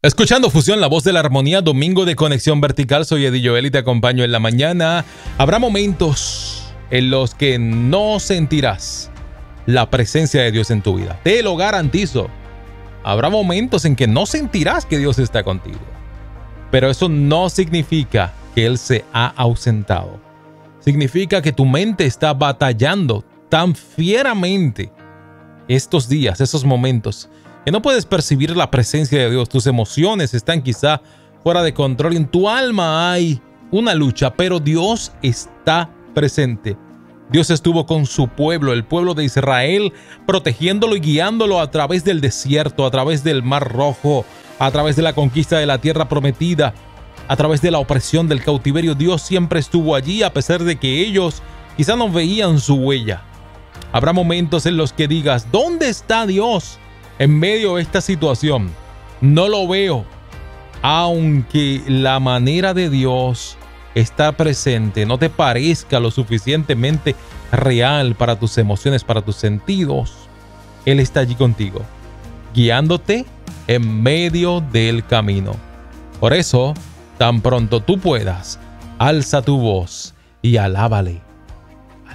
Escuchando Fusión, la voz de la armonía, domingo de conexión vertical. Soy Eddie Joel y te acompaño en la mañana. Habrá momentos en los que no sentirás la presencia de Dios en tu vida. Te lo garantizo. Habrá momentos en que no sentirás que Dios está contigo. Pero eso no significa que Él se ha ausentado. Significa que tu mente está batallando tan fieramente estos días, esos momentos, que no puedes percibir la presencia de Dios. Tus emociones están quizá fuera de control. En tu alma hay una lucha, pero Dios está presente. Dios estuvo con su pueblo, el pueblo de Israel, protegiéndolo y guiándolo a través del desierto, a través del Mar Rojo, a través de la conquista de la tierra prometida, a través de la opresión del cautiverio. Dios siempre estuvo allí, a pesar de que ellos quizá no veían su huella. Habrá momentos en los que digas, ¿dónde está Dios en medio de esta situación? No lo veo. Aunque la manera de Dios estar presente no te parezca lo suficientemente real para tus emociones, para tus sentidos, Él está allí contigo, guiándote en medio del camino. Por eso, tan pronto tú puedas, alza tu voz y alábale.